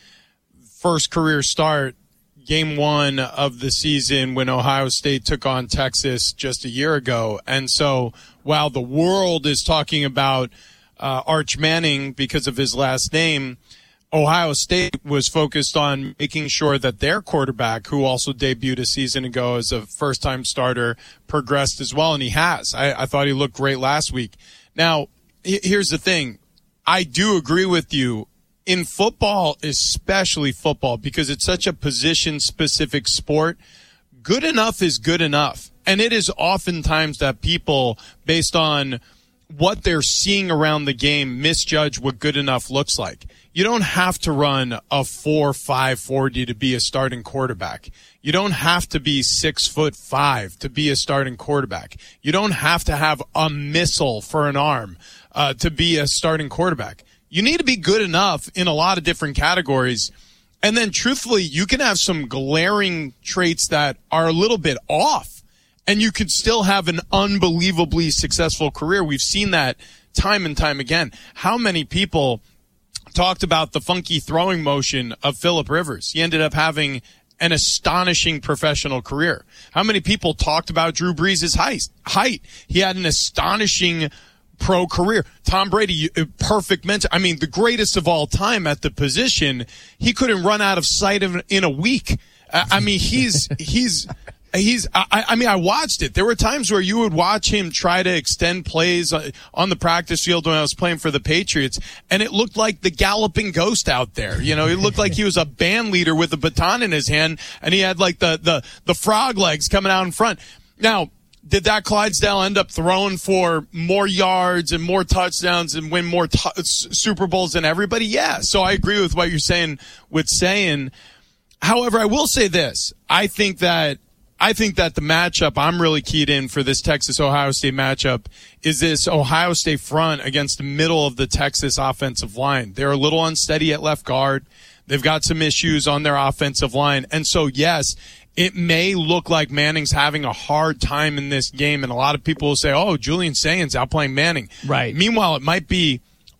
First career start, game one of the season when Ohio State took on Texas just a year ago. And so while the world is talking about uh, Arch Manning because of his last name, Ohio State was focused on making sure that their quarterback, who also debuted a season ago as a first-time starter, progressed as well, and he has. I, I thought he looked great last week. Now, here's the thing. I do agree with you. In football, especially football, because it's such a position-specific sport, good enough is good enough. And it is oftentimes that people, based on what they're seeing around the game, misjudge what good enough looks like. You don't have to run a four five forty to be a starting quarterback. You don't have to be six foot five to be a starting quarterback. You don't have to have a missile for an arm uh, to be a starting quarterback. You need to be good enough in a lot of different categories. And then truthfully, you can have some glaring traits that are a little bit off, and you could still have an unbelievably successful career. We've seen that time and time again. How many people talked about the funky throwing motion of Phillip Rivers? He ended up having an astonishing professional career. How many people talked about Drew Brees' height? He had an astonishing pro career. Tom Brady, perfect mentor. I mean, the greatest of all time at the position. He couldn't run out of sight of, in a week. I mean, he's, he's, he's, I, I mean, I watched it. There were times where you would watch him try to extend plays on the practice field when I was playing for the Patriots, and it looked like the galloping ghost out there. You know, it looked like he was a band leader with a baton in his hand, and he had like the, the, the frog legs coming out in front. Now, did that Clydesdale end up throwing for more yards and more touchdowns and win more t- Super Bowls than everybody? Yeah. So I agree with what you're saying with Sayin. However, I will say this. I think that, I think that the matchup I'm really keyed in for this Texas-Ohio State matchup is this Ohio State front against the middle of the Texas offensive line. They're a little unsteady at left guard. They've got some issues on their offensive line. And so, yes, it may look like Manning's having a hard time in this game, and a lot of people will say, oh, Julian Sayin's outplaying Manning. Right. Meanwhile, it might be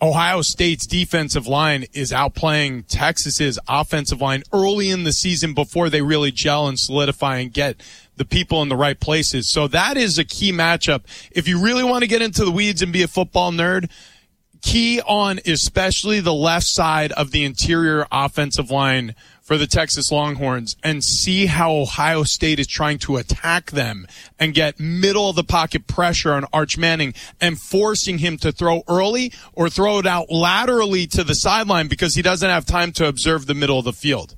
Ohio State's defensive line is outplaying Texas's offensive line early in the season before they really gel and solidify and get the people in the right places. So that is a key matchup. If you really want to get into the weeds and be a football nerd, key on especially the left side of the interior offensive line for the Texas Longhorns and see how Ohio State is trying to attack them and get middle of the pocket pressure on Arch Manning and forcing him to throw early or throw it out laterally to the sideline because he doesn't have time to observe the middle of the field.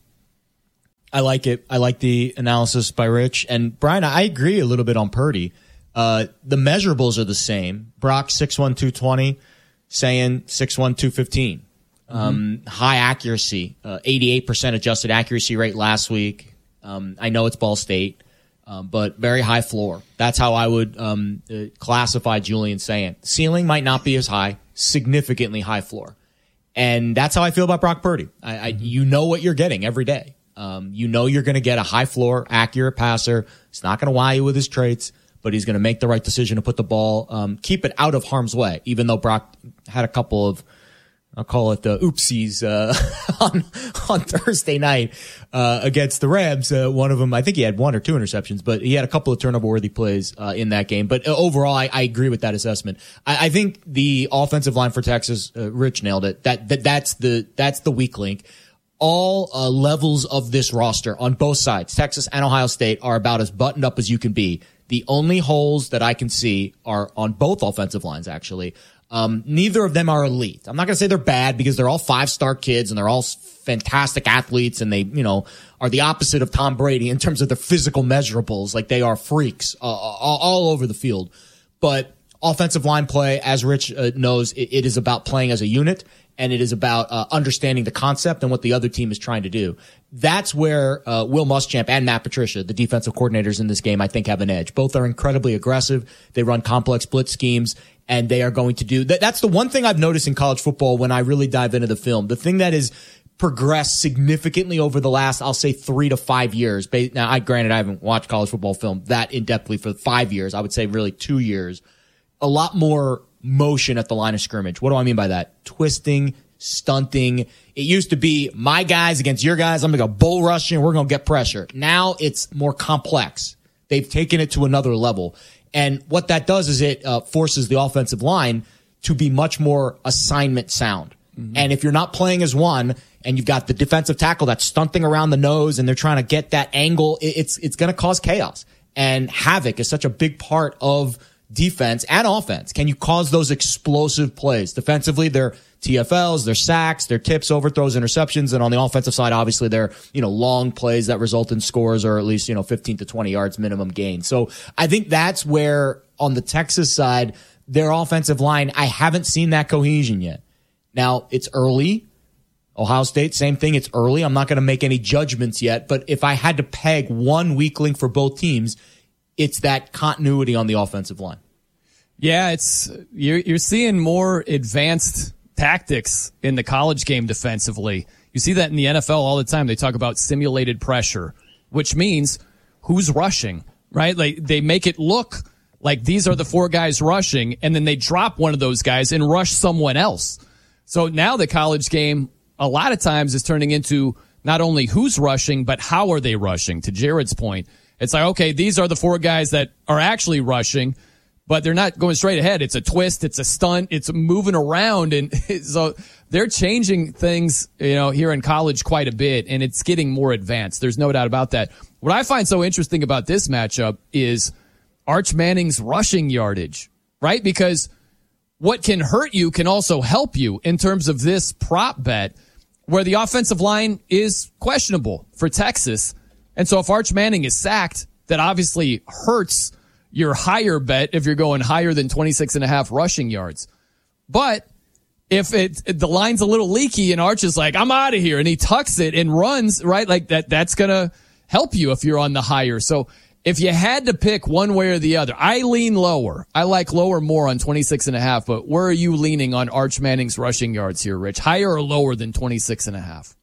I like it. I like the analysis by Rich. And Brian, I agree a little bit on Purdy. Uh, the measurables are the same. Brock, six one, two twenty, saying six one, two fifteen. Um, mm-hmm. High accuracy, uh, eighty-eight percent adjusted accuracy rate last week. Um, I know it's Ball State, um, but very high floor. That's how I would um, uh, classify Julian Sayin. Ceiling might not be as high, significantly high floor. And that's how I feel about Brock Purdy. I, I, you know what you're getting every day. Um, you know you're going to get a high floor, accurate passer. He's not going to wow you with his traits, but he's going to make the right decision to put the ball, um, keep it out of harm's way, even though Brock had a couple of, I'll call it the oopsies, uh, on, on Thursday night, uh, against the Rams. Uh, one of them, I think he had one or two interceptions, but he had a couple of turnover worthy plays, uh, in that game. But overall, I, I agree with that assessment. I, I think the offensive line for Texas, uh, Rich nailed it. That, that, that's the, that's the weak link. All uh, levels of this roster on both sides, Texas and Ohio State, are about as buttoned up as you can be. The only holes that I can see are on both offensive lines, actually. Um, neither of them are elite. I'm not going to say they're bad because they're all five-star kids and they're all fantastic athletes and they, you know, are the opposite of Tom Brady in terms of their physical measurables. Like they are freaks uh, all, all over the field. But offensive line play, as Rich uh, knows, it, it is about playing as a unit and it is about uh, understanding the concept and what the other team is trying to do. That's where uh, Will Muschamp and Matt Patricia, the defensive coordinators in this game, I think have an edge. Both are incredibly aggressive. They run complex blitz schemes. And they are going to do that. That's the one thing I've noticed in college football when I really dive into the film. The thing that has progressed significantly over the last, I'll say three to five years. Now, I granted I haven't watched college football film that in-depthly for five years. I would say really two years. A lot more motion at the line of scrimmage. What do I mean by that? Twisting, stunting. It used to be my guys against your guys. I'm going to go bull rushing. We're going to get pressure. Now it's more complex. They've taken it to another level. And what that does is it uh, forces the offensive line to be much more assignment sound. Mm-hmm. And if you're not playing as one and you've got the defensive tackle that's stunting around the nose and they're trying to get that angle, it's it's going to cause chaos. And havoc is such a big part of defense and offense. Can you cause those explosive plays? Defensively, they're T F Ls, they're sacks, they're tips, overthrows, interceptions. And on the offensive side, obviously, they're, you know, long plays that result in scores or at least, you know, fifteen to twenty yards minimum gain. So I think that's where on the Texas side, their offensive line, I haven't seen that cohesion yet. Now, it's early. Ohio State, same thing. It's early. I'm not going to make any judgments yet. But if I had to peg one weak link for both teams, it's that continuity on the offensive line. Yeah, it's you're you're seeing more advanced tactics in the college game defensively. You see that in the N F L all the time. They talk about simulated pressure, which means who's rushing, right? Like they make it look like these are the four guys rushing, and then they drop one of those guys and rush someone else. So now the college game a lot of times is turning into not only who's rushing, but how are they rushing? To Jared's point, it's like, okay, these are the four guys that are actually rushing, but they're not going straight ahead. It's a twist. It's a stunt. It's moving around. And so they're changing things, you know, here in college quite a bit, and it's getting more advanced. There's no doubt about that. What I find so interesting about this matchup is Arch Manning's rushing yardage, right? Because what can hurt you can also help you in terms of this prop bet where the offensive line is questionable for Texas. And so if Arch Manning is sacked, that obviously hurts your higher bet if you're going higher than twenty-six and a half rushing yards. But if it, the line's a little leaky and Arch is like, I'm out of here, and he tucks it and runs, right? Like that, that's going to help you if you're on the higher. So if you had to pick one way or the other, I lean lower. I like lower more on twenty-six and a half, but where are you leaning on Arch Manning's rushing yards here, Rich? Higher or lower than twenty-six and a half?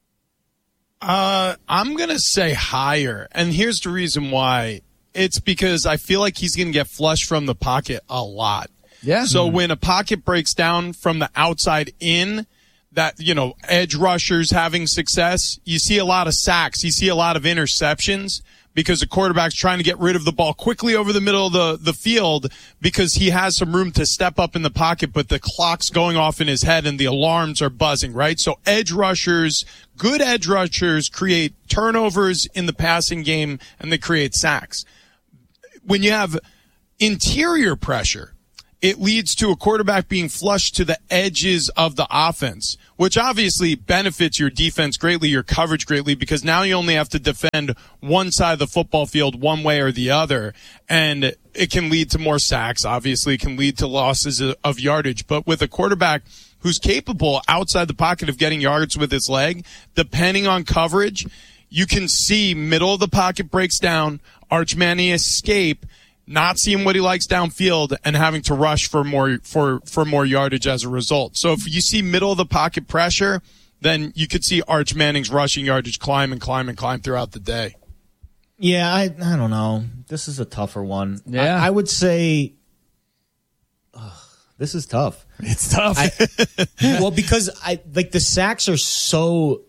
Uh, I'm going to say higher. And here's the reason why. It's because I feel like he's going to get flushed from the pocket a lot. Yeah. So Mm-hmm. when a pocket breaks down from the outside in, that, you know, edge rushers having success, you see a lot of sacks. You see a lot of interceptions because the quarterback's trying to get rid of the ball quickly over the middle of the, the field because he has some room to step up in the pocket, but the clock's going off in his head and the alarms are buzzing, right? So edge rushers, good edge rushers create turnovers in the passing game and they create sacks. When you have interior pressure, it leads to a quarterback being flushed to the edges of the offense, which obviously benefits your defense greatly, your coverage greatly, because now you only have to defend one side of the football field one way or the other. And it can lead to more sacks, obviously. It can lead to losses of yardage. But with a quarterback who's capable outside the pocket of getting yards with his leg, depending on coverage, you can see middle of the pocket breaks down, Arch Manning escape, not seeing what he likes downfield and having to rush for more for for more yardage as a result. So if you see middle of the pocket pressure, then you could see Arch Manning's rushing yardage climb and climb and climb throughout the day. Yeah, I I don't know. This is a tougher one. Yeah. I, I would say ugh, this is tough. It's tough. I, well, because I like the sacks are so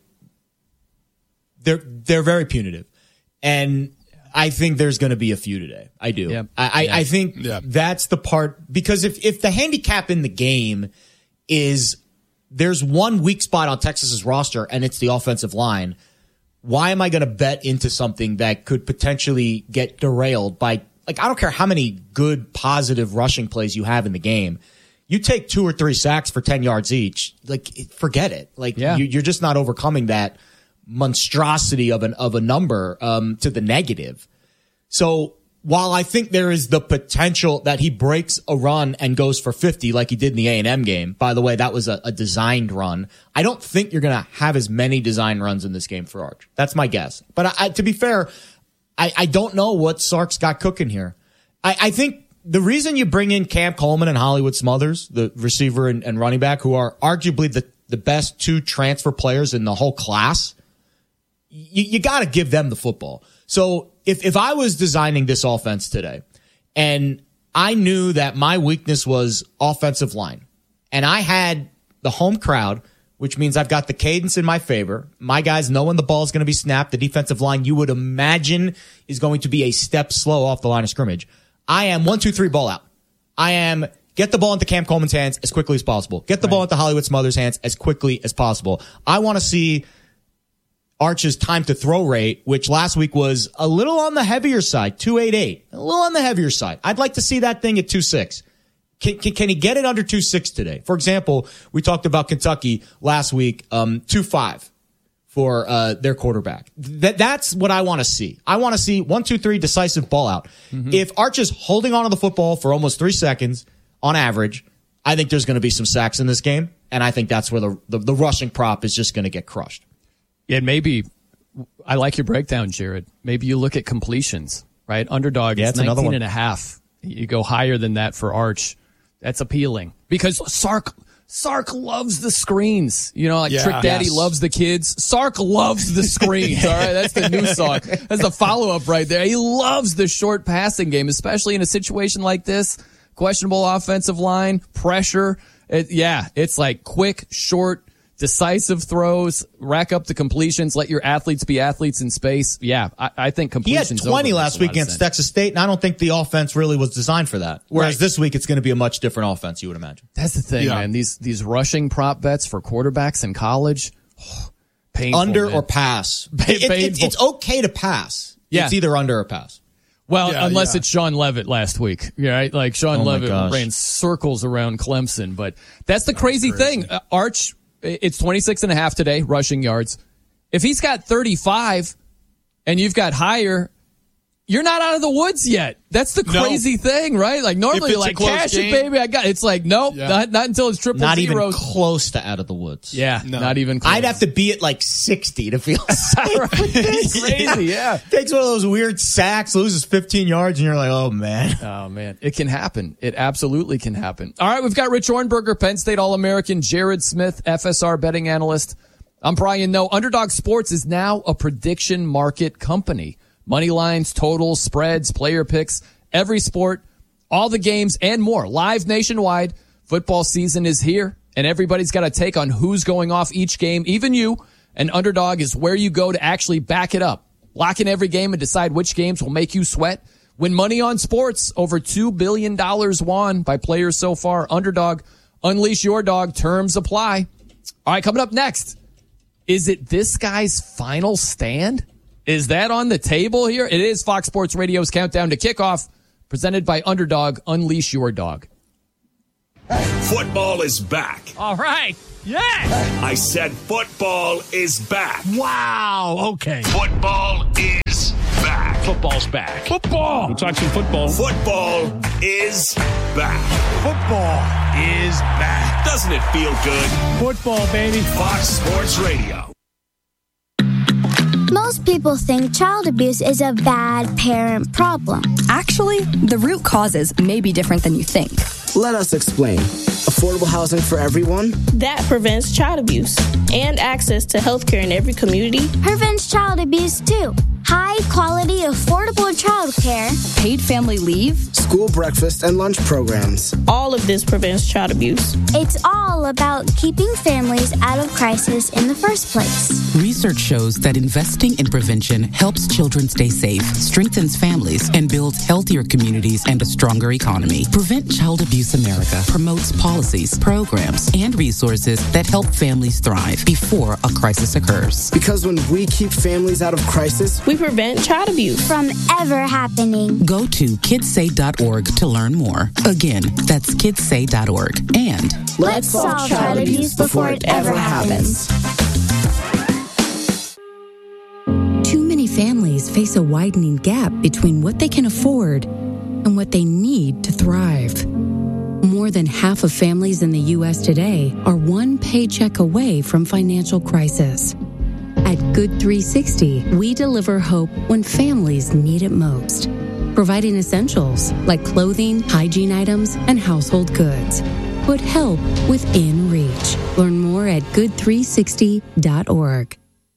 they're they're very punitive, and I think there's going to be a few today. I do. Yep. I, yeah. I think Yep. that's the part, because if, if the handicap in the game is there's one weak spot on Texas's roster and it's the offensive line, why am I going to bet into something that could potentially get derailed by, like, I don't care how many good, positive rushing plays you have in the game. You take two or three sacks for ten yards each, like, forget it. Like, Yeah. you, you're just not overcoming that monstrosity of an of a number um, to the negative. So while I think there is the potential that he breaks a run and goes for fifty like he did in the A and M game, by the way, that was a, a designed run. I don't think you're going to have as many design runs in this game for Arch. That's my guess. But I, I, to be fair, I, I don't know what Sark's got cooking here. I, I think the reason you bring in Cam Coleman and Hollywood Smothers, the receiver and, and running back, who are arguably the, the best two transfer players in the whole class, you, you got to give them the football. So if, if I was designing this offense today and I knew that my weakness was offensive line and I had the home crowd, which means I've got the cadence in my favor, my guys know when the ball is going to be snapped, the defensive line you would imagine is going to be a step slow off the line of scrimmage. I am one, two, three, ball out. I am get the ball into Cam Coleman's hands as quickly as possible. Get the right. ball into Hollywood Smothers' hands as quickly as possible. I want to see Arch's time to throw rate, which last week was a little on the heavier side, two eighty-eight, a little on the heavier side. I'd like to see that thing at two six. Can, can, can he get it under two six today? For example, we talked about Kentucky last week, um, two five for uh, their quarterback. That That's what I want to see. I want to see one, two, three, decisive ball out. Mm-hmm. If Arch is holding on to the football for almost three seconds on average, I think there's going to be some sacks in this game, and I think that's where the, the, the rushing prop is just going to get crushed. Yeah, maybe I like your breakdown, Jared. Maybe you look at completions, right? Underdog yeah, is nineteen and a half. You go higher than that for Arch. That's appealing because Sark Sark loves the screens. You know, like yeah, Trick Daddy yes. loves the kids. Sark loves the screens. All right, that's the new song. That's the follow up right there. He loves the short passing game, especially in a situation like this. Questionable offensive line, pressure. It, yeah, it's like quick, short, decisive throws, rack up the completions, let your athletes be athletes in space. Yeah, I, I think completions. He had twenty last week against Texas State, and I don't think the offense really was designed for that. Whereas right. this week, it's going to be a much different offense, you would imagine. That's the thing, yeah. man. These these rushing prop bets for quarterbacks in college, oh, painful. Under man. or pass. It, it, it, it's okay to pass. Yeah. It's either under or pass. Well, yeah, unless yeah. it's Sean Leavitt last week, right? Like Sean oh Leavitt ran circles around Clemson, but that's the crazy, crazy. thing. Uh, Arch. It's twenty-six and a half today, rushing yards. If he's got thirty-five and you've got higher, you're not out of the woods yet. That's the crazy no. thing, right? Like normally, like cash game, it, baby. I got. It's like nope, yeah. not not until it's triple not zeros. Even close to out of the woods. Yeah, no. not even. close. I'd have to be at like sixty to feel safe. Crazy, yeah. Takes one of those weird sacks, loses fifteen yards, and you're like, oh man, oh man, it can happen. It absolutely can happen. All right, we've got Rich Hornberger, Penn State All-American, Jared Smith, F S R betting analyst. I'm Brian Noe. Underdog Sports is now a prediction market company. Money lines, totals, spreads, player picks, every sport, All the games and more live nationwide. Football season is here, and everybody's got a take on who's going off each game, even you. And Underdog is where you go to actually back it up. Lock in every game and decide which games will make you sweat. Win money on sports. Over two billion dollars won by players so far. Underdog, unleash your dog. Terms apply. All right, coming up next. Is it this guy's final stand? Is that on the table here? It is Fox Sports Radio's Countdown to Kickoff, presented by Underdog. Unleash your dog. Football is back. All right. Yeah. I said football is back. Wow. Okay. Football is back. Football's back. Football. We'll talk some football. Football is back. Football is back. Doesn't it feel good? Football, baby. Fox Sports Radio. Most people think child abuse is a bad parent problem. Actually, the root causes may be different than you think. Let us explain. Affordable housing for everyone? That prevents child abuse and access to health care in every community. Prevents child abuse, too. High quality, affordable child care. Paid family leave. School breakfast and lunch programs. All of this prevents child abuse. It's all about keeping families out of crisis in the first place. Research shows that investing in prevention helps children stay safe, strengthens families, and builds healthier communities and a stronger economy. Prevent Child Abuse America promotes policies, programs, and resources that help families thrive before a crisis occurs. Because when we keep families out of crisis, we prevent child abuse from ever happening. Go to kids say dot org to learn more. Again, that's kids say dot org. And let's solve child abuse before it ever happens. Too many families face a widening gap between what they can afford and what they need to thrive. More than half of families in the U S today are one paycheck away from financial crisis. At Good three sixty, we deliver hope when families need it most, providing essentials like clothing, hygiene items, and household goods. Put help within reach. Learn more at good three sixty dot org.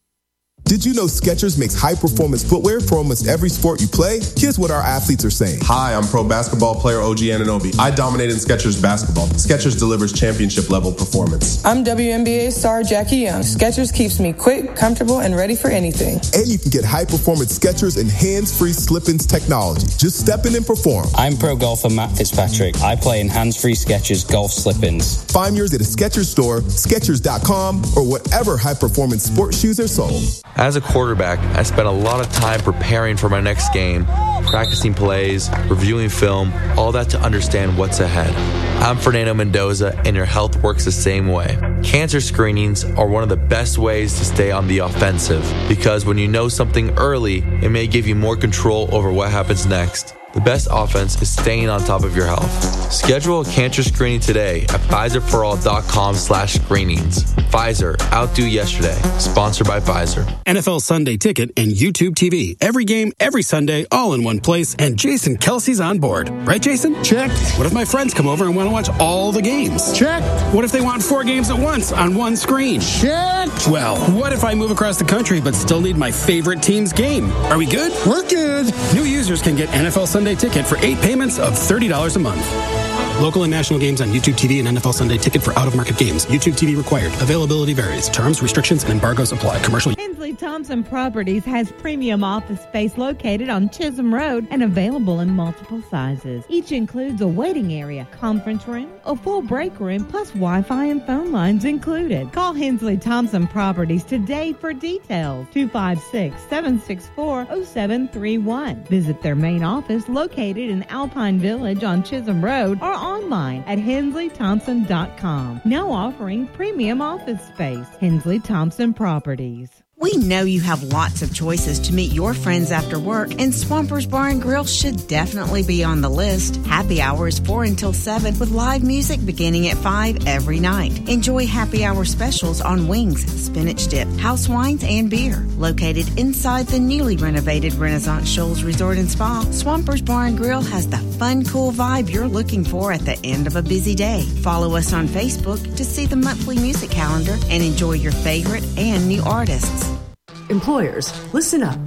Did you know Skechers makes high-performance footwear for almost every sport you play? Here's what our athletes are saying. Hi, I'm pro basketball player O G Anunoby. I dominate in Skechers basketball. Skechers delivers championship-level performance. I'm W N B A star Jackie Young. Skechers keeps me quick, comfortable, and ready for anything. And you can get high-performance Skechers and hands-free slip-ins technology. Just step in and perform. I'm pro golfer Matt Fitzpatrick. I play in hands-free Skechers golf slip-ins. Find yours at a Skechers store, Skechers dot com, or whatever high-performance sports shoes are sold. As a quarterback, I spent a lot of time preparing for my next game, practicing plays, reviewing film, all that to understand what's ahead. I'm Fernando Mendoza, and your health works the same way. Cancer screenings are one of the best ways to stay on the offensive, because when you know something early, it may give you more control over what happens next. The best offense is staying on top of your health. Schedule a cancer screening today at Pfizer for all dot com slash screenings. Pfizer, outdo yesterday. Sponsored by Pfizer. N F L Sunday Ticket and YouTube T V. Every game, every Sunday, all in one place. And Jason Kelsey's on board. Right, Jason? Check. What if my friends come over and want to watch all the games? Check. What if they want four games at once on one screen? Check. Well, what if I move across the country but still need my favorite team's game? Are we good? We're good. New users can get N F L Sunday Ticket for eight payments of thirty dollars a month. Local and national games on YouTube T V and N F L Sunday Ticket for out-of-market games. YouTube T V required. Availability varies. Terms, restrictions, and embargoes apply. Commercial. Hensley Thompson Properties has premium office space located on Chisholm Road and available in multiple sizes. Each includes a waiting area, conference room, a full break room, plus Wi-Fi and phone lines included. Call Hensley Thompson Properties today for details. two five six, seven six four, zero seven three one. Visit their main office located in Alpine Village on Chisholm Road or online at hensley thompson dot com. Now offering premium office space. Hensley Thompson Properties. We know you have lots of choices to meet your friends after work, and Swampers Bar and Grill should definitely be on the list. Happy hour is four until seven with live music beginning at five every night. Enjoy happy hour specials on wings, spinach dip, house wines, and beer. Located inside the newly renovated Renaissance Shoals Resort and Spa, Swampers Bar and Grill has the fun, cool vibe you're looking for at the end of a busy day. Follow us on Facebook to see the monthly music calendar and enjoy your favorite and new artists. Employers, listen up.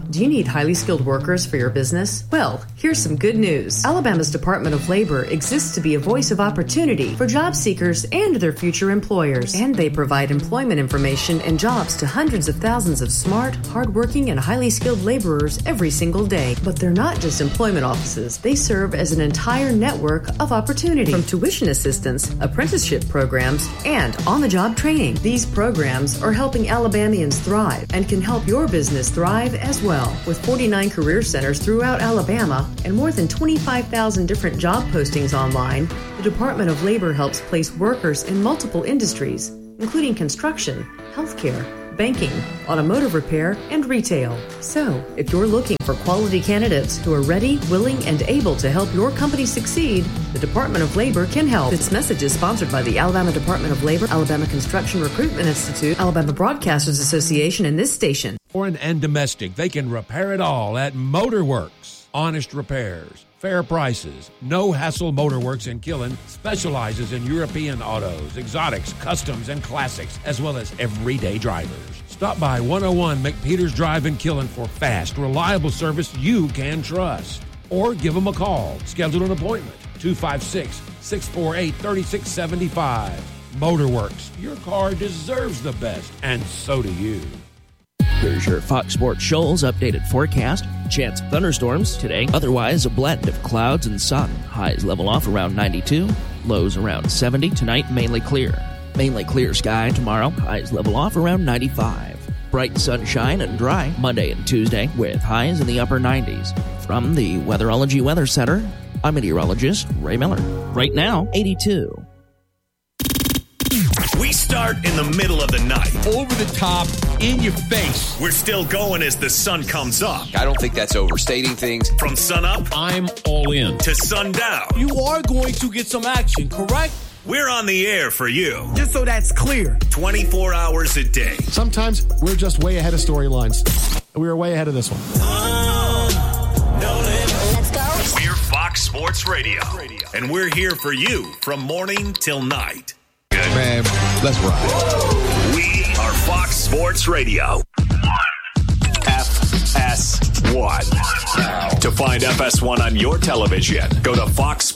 Do you need highly skilled workers for your business? Well, here's some good news. Alabama's Department of Labor exists to be a voice of opportunity for job seekers and their future employers. And they provide employment information and jobs to hundreds of thousands of smart, hardworking, and highly skilled laborers every single day. But they're not just employment offices. They serve as an entire network of opportunity, from tuition assistance, apprenticeship programs, and on-the-job training. These programs are helping Alabamians thrive and can help your business thrive as well. With forty-nine career centers throughout Alabama and more than twenty-five thousand different job postings online, the Department of Labor helps place workers in multiple industries, including construction, healthcare, banking, automotive repair, and retail. So, if you're looking for quality candidates who are ready, willing, and able to help your company succeed, the Department of Labor can help. This message is sponsored by the Alabama Department of Labor, Alabama Construction Recruitment Institute, Alabama Broadcasters Association, and this station. Foreign and domestic, they can repair it all at Motorworks. Honest repairs, fair prices, no hassle. Motorworks in Killen specializes in European autos, exotics, customs, and classics, as well as everyday drivers. Stop by one oh one McPeters Drive in Killen for fast, reliable service you can trust. Or give them a call. Schedule an appointment. two five six, six four eight, three six seven five. Motorworks. Your car deserves the best, and so do you. Here's your Fox Sports Shoals updated forecast. Chance of thunderstorms today. Otherwise, a blend of clouds and sun. Highs level off around ninety-two. Lows around seventy. Tonight, mainly clear. Mainly clear sky tomorrow. Highs level off around ninety-five. Bright sunshine and dry Monday and Tuesday with highs in the upper nineties. From the Weatherology Weather Center, I'm meteorologist Ray Miller. Right now, eighty-two. We start in the middle of the night. Over the top, in your face. We're still going as the sun comes up. I don't think that's overstating things. From sun up, I'm all in. To sundown. You are going to get some action, correct? We're on the air for you. Just so that's clear. twenty-four hours a day. Sometimes we're just way ahead of storylines. We were way ahead of this one. Oh, no limit. Let's go. We're Fox Sports Radio. And we're here for you from morning till night. Good. Man, let's ride. We are Fox Sports Radio. F S one. To find F S one on your television, go to fox